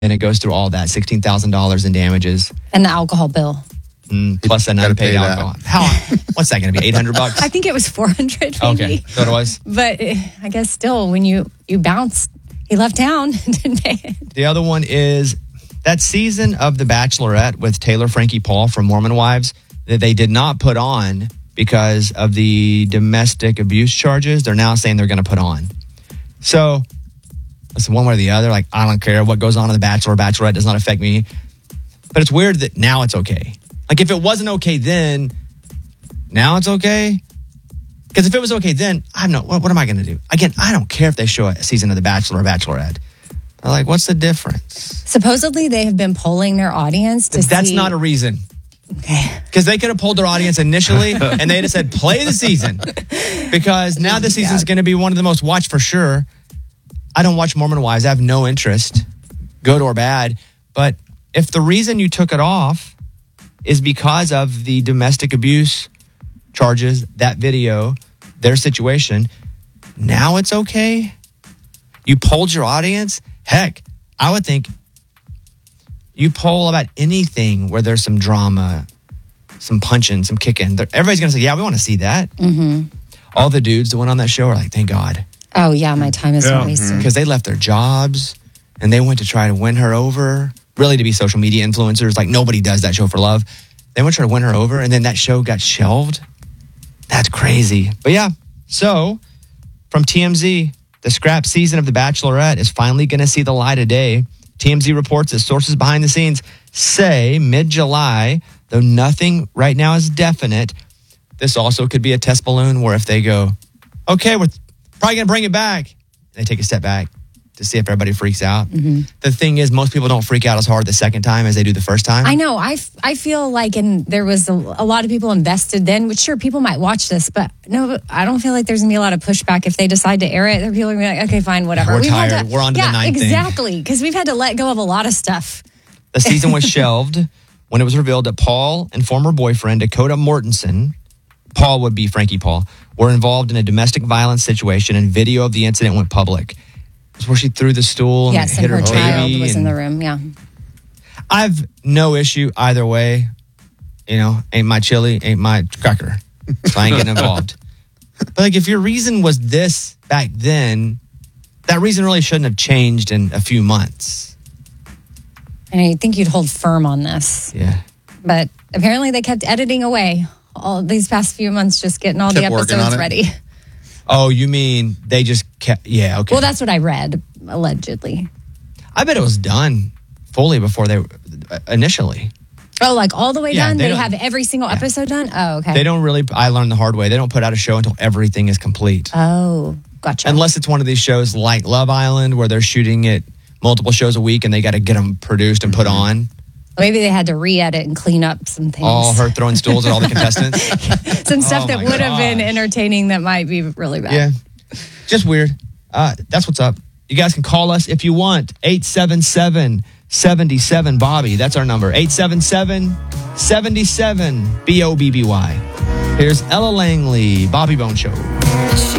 And it goes through all that, $16,000 in damages. And the alcohol bill. Plus an unpaid alcohol. What's that going to be, $800? I think it was $400 maybe. Okay, so it was. But I guess still, when you bounced, he left town and didn't pay it. The other one is that season of The Bachelorette with Taylor Frankie Paul from Mormon Wives that they did not put on because of the domestic abuse charges. They're now saying they're going to put on. So, listen, one way or the other, like, I don't care what goes on in The Bachelor or Bachelorette, does not affect me. But it's weird that now it's okay. Like, if it wasn't okay then, now it's okay? Because if it was okay then, I don't know. What am I going to do? Again, I don't care if they show a season of The Bachelor or Bachelorette. I'm like, what's the difference? Supposedly, they have been polling their audience to see. That's not a reason. Okay. Because they could have polled their audience initially, and they'd have said, play the season. Because now the season's going to be one of the most watched for sure. I don't watch Mormon Wives. I have no interest, good or bad. But if the reason you took it off is because of the domestic abuse charges, that video, their situation, now it's okay? You polled your audience? Heck, I would think you poll about anything where there's some drama, some punching, some kicking. Everybody's going to say, yeah, we want to see that. Mm-hmm. All the dudes that went on that show are like, thank God. Oh, yeah, my time is wasted. Because they left their jobs and they went to try to win her over. Really, to be social media influencers. Like, nobody does that show for love. They went to try to win her over, and then that show got shelved. That's crazy. But yeah, so from TMZ, the scrap season of The Bachelorette is finally going to see the light of day. TMZ reports that sources behind the scenes say mid-July, though nothing right now is definite. This also could be a test balloon where if they go, okay, we're probably going to bring it back, they take a step back to see if everybody freaks out. Mm-hmm. The thing is, most people don't freak out as hard the second time as they do the first time. I know. I feel like there was a lot of people invested then, which sure, people might watch this, but no, I don't feel like there's going to be a lot of pushback if they decide to air it. People are going to be like, okay, fine, whatever. We're tired. We're on to the ninth thing. Exactly, because we've had to let go of a lot of stuff. The season was shelved when it was revealed that Paul and former boyfriend Dakota Mortensen, Paul would be Frankie Paul, were involved in a domestic violence situation, and video of the incident went public. Where she threw the stool and hit her child baby. Was in the room, yeah. I've no issue either way. You know, ain't my chili, ain't my cracker. So I ain't getting involved. But like, if your reason was this back then, that reason really shouldn't have changed in a few months. And I think you'd hold firm on this. Yeah. But apparently they kept editing away all these past few months, just getting all the episodes ready. Oh, you mean they just kept... Yeah, okay. Well, that's what I read, allegedly. I bet it was done fully before they... Initially. Oh, like all the way done? They have every single episode done? Oh, okay. They don't really... I learned the hard way. They don't put out a show until everything is complete. Oh, gotcha. Unless it's one of these shows like Love Island, where they're shooting it multiple shows a week and they got to get them produced and put on. Maybe they had to re-edit and clean up some things. All her throwing stools at all the contestants. Some stuff that would have been entertaining that might be really bad. Yeah. Just weird. That's what's up. You guys can call us if you want. 877-77-BOBBY. That's our number. 877-77-BOBBY. Here's Ella Langley, Bobby Bone Show.